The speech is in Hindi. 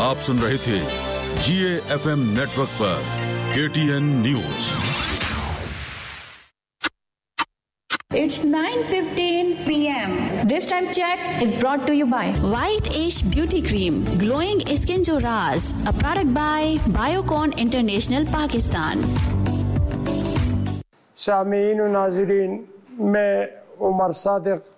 आप सुन रहे थे GAFM नेटवर्क पर KTN news. It's 9:15 p.m. This time check is brought to you by White Ash Beauty Cream, glowing skin जो राज, a product by Biocon International Pakistan। सामीन और नाज़रीन, मैं उमर सादिक